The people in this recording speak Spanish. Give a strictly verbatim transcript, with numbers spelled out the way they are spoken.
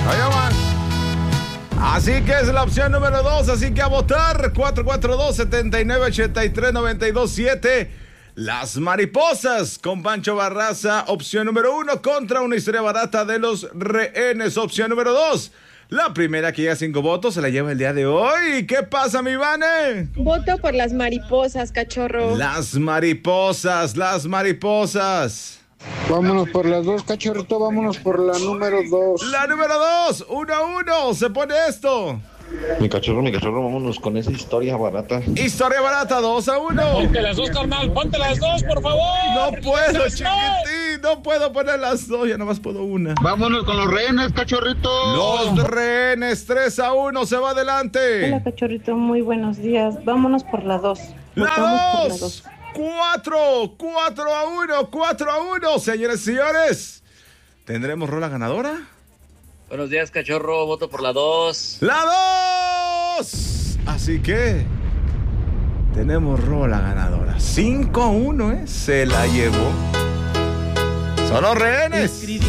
Allá van. Así que es la opción número dos, así que a votar. cuatro cuatro dos, siete nueve ocho tres, nueve dos siete. Las Mariposas con Pancho Barraza, opción número uno, contra Una Historia Barata de Los Rehenes, opción número dos. La primera que llega a cinco votos se la lleva el día de hoy. ¿Qué pasa, mi Vane? Voto por Las Mariposas, cachorro. Las Mariposas, las Mariposas. Vámonos por las dos, cachorrito, vámonos por la número dos. La número dos, uno a uno, se pone esto. Mi cachorro, mi cachorro, vámonos con esa historia barata. Historia barata, dos a uno. Ponte las dos, carnal, ponte las dos, por favor. No puedo, chiquitín, no puedo poner las dos, ya nomás puedo una. Vámonos con los rehenes, cachorrito. Los Rehenes, tres a uno, se va adelante. Hola, cachorrito, muy buenos días. Vámonos por la dos. La dos. Cuatro, cuatro a uno, cuatro a uno, señores y señores. ¿Tendremos rola ganadora? Buenos días, cachorro. Voto por la dos. ¡La dos! Así que tenemos rola ganadora. cinco a uno, ¿eh? Se la llevó. Son los Rehenes.